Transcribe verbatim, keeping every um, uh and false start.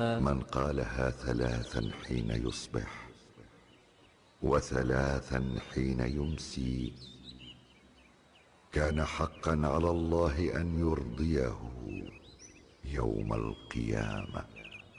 من قالها ثلاثا حين يصبح وثلاثا حين يمسي كان حقا على الله أن يرضيه يوم القيامة.